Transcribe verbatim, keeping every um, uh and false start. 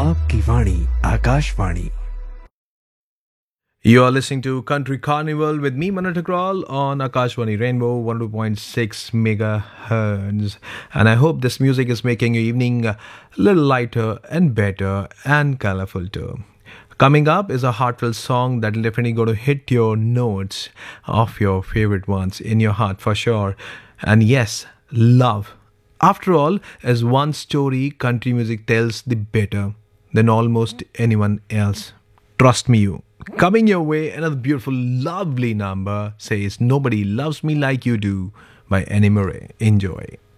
आपकी वाणी Akashvani. You are listening to Country Carnival with me, Manat Agrawal, on Akashwani Rainbow one oh two point six megahertz. And I hope this music is making your evening a little lighter and better and colorful too. Coming up is a heartfelt song that will definitely going to hit your notes of your favorite ones in your heart for sure. And yes, love. After all, is one story country music tells the better than almost anyone else. Trust me, you. Coming your way, another beautiful, lovely number says Nobody Loves Me Like You Do by Annie Murray. Enjoy.